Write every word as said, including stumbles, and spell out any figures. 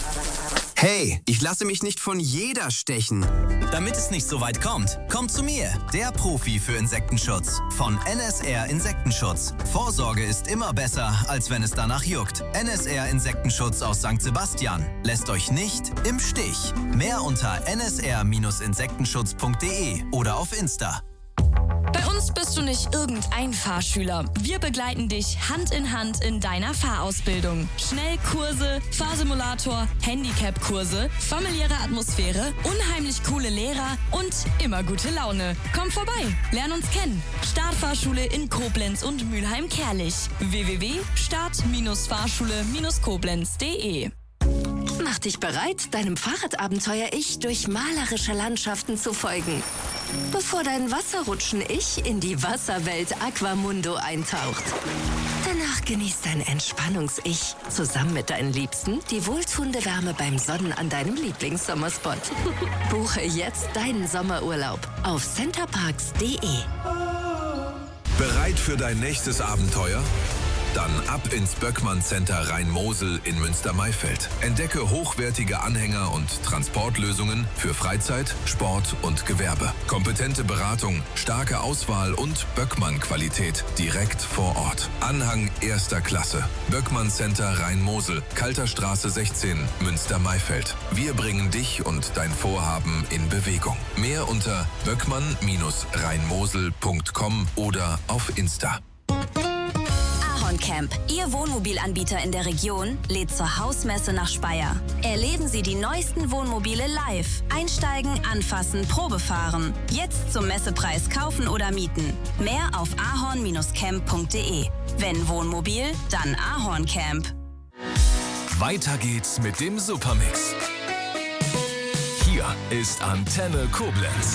Hey, ich lasse mich nicht von jeder stechen. Damit es nicht so weit kommt, kommt zu mir, der Profi für Insektenschutz. Von N S R Insektenschutz. Vorsorge ist immer besser, als wenn es danach juckt. N S R Insektenschutz aus Sankt Sebastian lässt euch nicht im Stich. Mehr unter n s r Bindestrich insektenschutz punkt d e oder auf Insta. Bei uns bist du nicht irgendein Fahrschüler. Wir begleiten dich Hand in Hand in deiner Fahrausbildung. Schnellkurse, Fahrsimulator, Handicap-Kurse, familiäre Atmosphäre, unheimlich coole Lehrer und immer gute Laune. Komm vorbei, lern uns kennen. Startfahrschule in Koblenz und Mülheim-Kärlich. w w w punkt start fahrschule koblenz punkt d e. Mach dich bereit, deinem Fahrradabenteuer-Ich durch malerische Landschaften zu folgen. Bevor dein Wasserrutschen-Ich in die Wasserwelt Aquamundo eintaucht. Danach genießt dein Entspannungs-Ich zusammen mit deinen Liebsten die wohltuende Wärme beim Sonnen an deinem Lieblingssommerspot. Buche jetzt deinen Sommerurlaub auf centerparks punkt d e. Bereit für dein nächstes Abenteuer? Dann ab ins Böckmann Center Rhein-Mosel in Münster-Maifeld. Entdecke hochwertige Anhänger und Transportlösungen für Freizeit, Sport und Gewerbe. Kompetente Beratung, starke Auswahl und Böckmann-Qualität direkt vor Ort. Anhang erster Klasse. Böckmann Center Rhein-Mosel, Kalterstraße sechzehn, Münster-Maifeld. Wir bringen dich und dein Vorhaben in Bewegung. Mehr unter böckmann rhein-mosel punkt com oder auf Insta. Camp, Ihr Wohnmobilanbieter in der Region, lädt zur Hausmesse nach Speyer. Erleben Sie die neuesten Wohnmobile live. Einsteigen, anfassen, Probefahren. Jetzt zum Messepreis kaufen oder mieten. Mehr auf ahorn camp punkt d e. Wenn Wohnmobil, dann Ahorn Camp. Weiter geht's mit dem Supermix. Hier ist Antenne Koblenz.